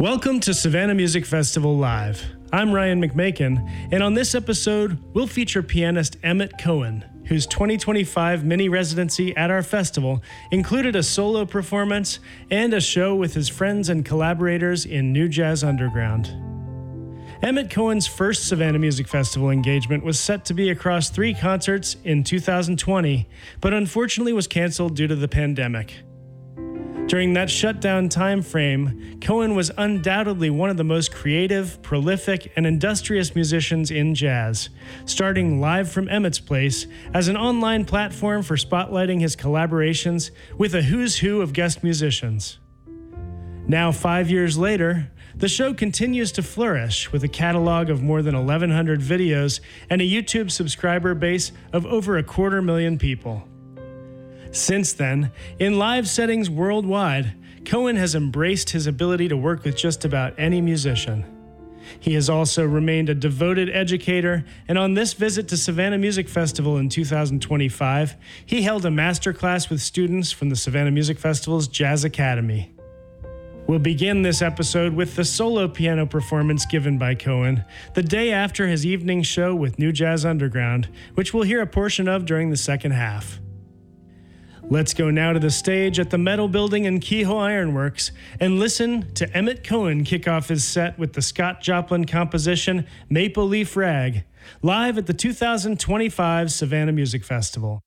Welcome to Savannah Music Festival Live. I'm Ryan McMakin, and on this episode, we'll feature pianist Emmett Cohen, whose 2025 mini residency at our festival included a solo performance and a show with his friends and collaborators in New Jazz Underground. Emmett Cohen's first Savannah Music Festival engagement was set to be across 3 concerts in 2020, but unfortunately was canceled due to the pandemic. During that shutdown time frame, Cohen was undoubtedly one of the most creative, prolific, and industrious musicians in jazz, starting Live from Emmett's Place as an online platform for spotlighting his collaborations with a who's who of guest musicians. Now, 5 years later, the show continues to flourish with a catalog of more than 1,100 videos and a YouTube subscriber base of over 250,000 people. Since then, in live settings worldwide, Cohen has embraced his ability to work with just about any musician. He has also remained a devoted educator, and on this visit to Savannah Music Festival in 2025, he held a masterclass with students from the Savannah Music Festival's Jazz Academy. We'll begin this episode with the solo piano performance given by Cohen the day after his evening show with New Jazz Underground, which we'll hear a portion of during the second half. Let's go now to the stage at the Metal Building in Kehoe Ironworks and listen to Emmett Cohen kick off his set with the Scott Joplin composition Maple Leaf Rag, live at the 2025 Savannah Music Festival.